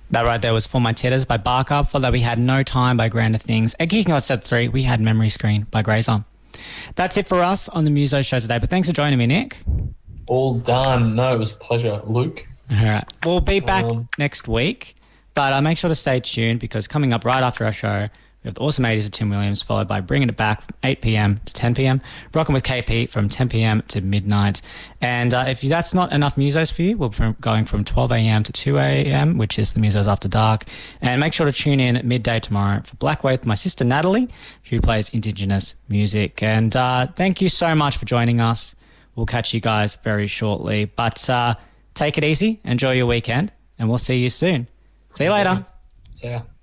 That right there was For My Titters by Barker. For that we had No Time by Grander Things. And kicking off set 3, we had Memory Screen by Grayson. That's it for us on the Muso Show today. But thanks for joining me, Nick. All done. No, it was a pleasure, Luke. All right. We'll be back next week. But make sure to stay tuned because coming up right after our show, we have the Awesome 80s of Tim Williams, followed by Bringing It Back from 8 p.m. to 10 p.m. Rocking with KP from 10 p.m. to midnight. And if that's not enough musos for you, we'll be going from 12 a.m. to 2 a.m., which is the Musos After Dark. And make sure to tune in at midday tomorrow for Blackway with my sister Natalie, who plays Indigenous music. And thank you so much for joining us. We'll catch you guys very shortly. But take it easy, enjoy your weekend, and we'll see you soon. See you later. See ya.